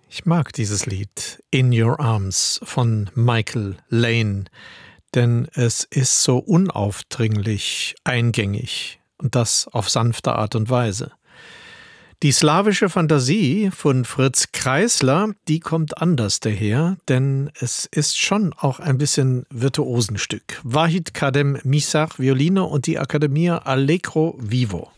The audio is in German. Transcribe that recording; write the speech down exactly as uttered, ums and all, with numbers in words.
Ich mag dieses Lied In Your Arms von Michael Lane, denn es ist so unaufdringlich, eingängig und das auf sanfte Art und Weise. Die slawische Fantasie von Fritz Kreisler, die kommt anders daher, denn es ist schon auch ein bisschen Virtuosenstück. Vahid Kadem Misach, Violine und die Accademia Allegro Vivo.